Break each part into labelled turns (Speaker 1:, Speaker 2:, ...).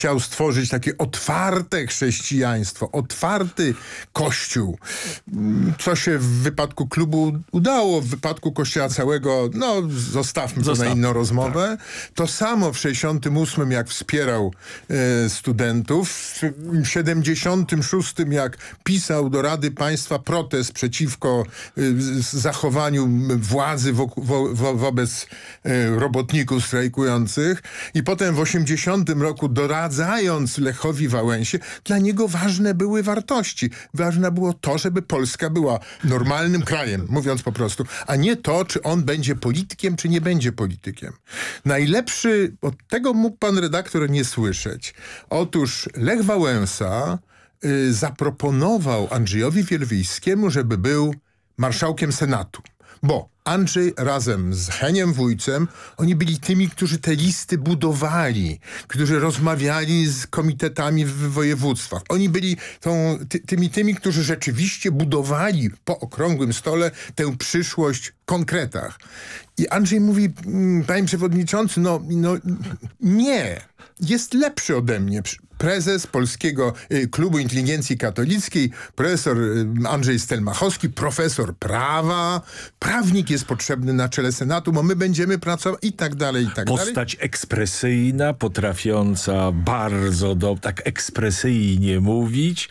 Speaker 1: chciał stworzyć takie otwarte chrześcijaństwo, otwarty kościół. Co się w wypadku klubu udało, w wypadku kościoła całego, no zostawmy to na inną rozmowę. Tak. To samo w 68, jak wspierał studentów, w 76, jak pisał do Rady Państwa protest przeciwko zachowaniu władzy wobec robotników strajkujących i potem w 80 roku doradzając Lechowi Wałęsie, dla niego ważne były wartości. Ważne było to, żeby Polska była normalnym krajem, mówiąc po prostu, a nie to, czy on będzie politykiem, czy nie będzie politykiem. Najlepszy, od tego mógł pan redaktor nie słyszeć. Otóż Lech Wałęsa zaproponował Andrzejowi Wielowiejskiemu, żeby był marszałkiem Senatu. Bo Andrzej razem z Heniem Wójcem, oni byli tymi, którzy te listy budowali, którzy rozmawiali z komitetami w województwach. Oni byli tymi, którzy rzeczywiście budowali po okrągłym stole tę przyszłość w konkretach. I Andrzej mówi, panie przewodniczący, no nie, jest lepszy ode mnie. Prezes Polskiego Klubu Inteligencji Katolickiej, profesor Andrzej Stelmachowski, profesor prawa, prawnik jest potrzebny na czele Senatu, bo my będziemy pracować i tak dalej, i tak dalej.
Speaker 2: Postać ekspresyjna, potrafiąca bardzo tak ekspresyjnie mówić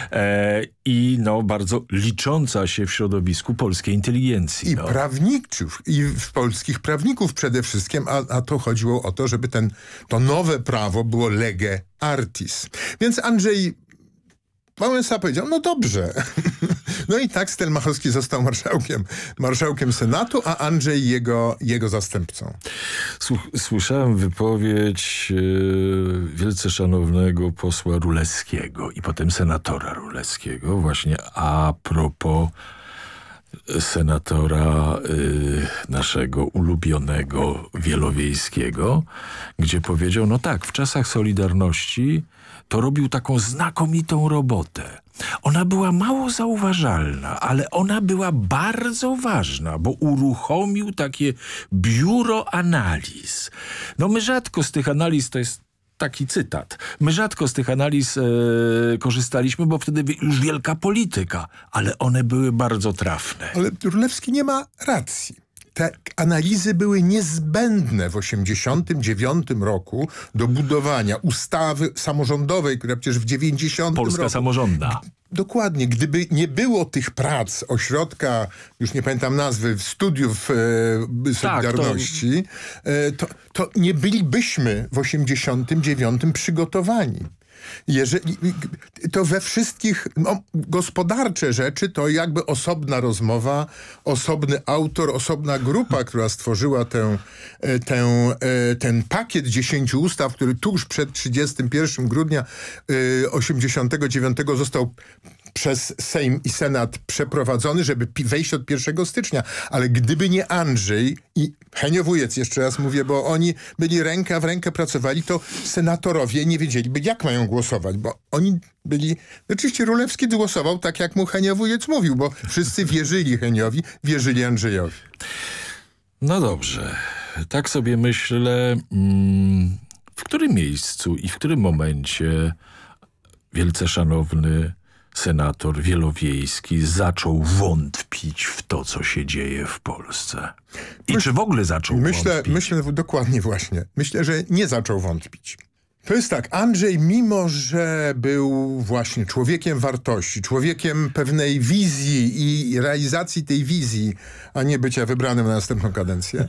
Speaker 2: i bardzo licząca się w środowisku polskiej inteligencji.
Speaker 1: I prawników, i polskich prawników przede wszystkim, a to chodziło o to, żeby to nowe prawo było lege artis. Więc Andrzej Wałęsa powiedział, no dobrze. No i tak Stelmachowski został marszałkiem Senatu, a Andrzej jego zastępcą.
Speaker 2: Słyszałem wypowiedź wielce szanownego posła Rulewskiego i potem senatora Rulewskiego właśnie a propos senatora naszego ulubionego Wielowiejskiego, gdzie powiedział, no tak, w czasach Solidarności to robił taką znakomitą robotę. Ona była mało zauważalna, ale ona była bardzo ważna, bo uruchomił takie biuro analiz. No my rzadko z tych analiz, to jest taki cytat. My rzadko z tych analiz korzystaliśmy, bo wtedy już wielka polityka, ale one były bardzo trafne.
Speaker 1: Ale Rulewski nie ma racji. Te analizy były niezbędne w 1989 roku do budowania ustawy samorządowej, która przecież w 90
Speaker 2: Polska
Speaker 1: roku...
Speaker 2: samorządna.
Speaker 1: Dokładnie. Gdyby nie było tych prac ośrodka, już nie pamiętam nazwy, studiów Solidarności, to nie bylibyśmy w 89 przygotowani. Jeżeli, to we wszystkich gospodarcze rzeczy to jakby osobna rozmowa, osobny autor, osobna grupa, która stworzyła ten pakiet 10 ustaw, który tuż przed 31 grudnia 89 został przez Sejm i Senat przeprowadzony, żeby wejść od 1 stycznia. Ale gdyby nie Andrzej i Henio Wujec, jeszcze raz mówię, bo oni byli ręka w rękę pracowali, to senatorowie nie wiedzieliby, jak mają głosować, bo oni byli... Oczywiście Rulewski głosował tak, jak mu Henio Wujec mówił, bo wszyscy wierzyli Heniowi, wierzyli Andrzejowi.
Speaker 2: No dobrze. Tak sobie myślę, w którym miejscu i w którym momencie wielce szanowny senator Wielowiejski zaczął wątpić w to, co się dzieje w Polsce? I czy w ogóle zaczął wątpić?
Speaker 1: Myślę dokładnie właśnie. Myślę, że nie zaczął wątpić. To jest tak, Andrzej, mimo że był właśnie człowiekiem wartości, człowiekiem pewnej wizji i realizacji tej wizji, a nie bycia wybranym na następną kadencję,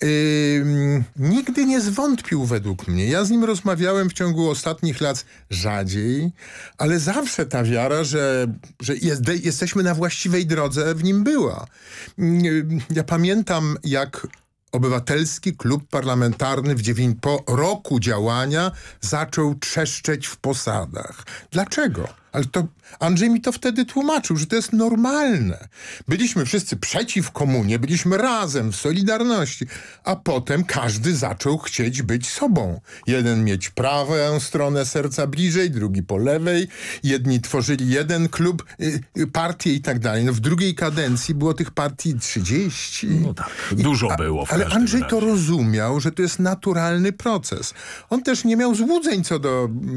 Speaker 1: nigdy nie zwątpił według mnie. Ja z nim rozmawiałem w ciągu ostatnich lat rzadziej, ale zawsze ta wiara, że jesteśmy na właściwej drodze, w nim była. Ja pamiętam, jak Obywatelski Klub Parlamentarny po roku działania zaczął trzeszczeć w posadach. Dlaczego? Ale to Andrzej mi to wtedy tłumaczył, że to jest normalne. Byliśmy wszyscy przeciw komunie, byliśmy razem w Solidarności, a potem każdy zaczął chcieć być sobą. Jeden mieć prawą stronę serca bliżej, drugi po lewej. Jedni tworzyli jeden klub, partię i tak dalej. No w drugiej kadencji było tych partii 30.
Speaker 2: No tak, dużo było w
Speaker 1: Ale Andrzej
Speaker 2: razie.
Speaker 1: to rozumiał, że to jest naturalny proces. On też nie miał złudzeń co do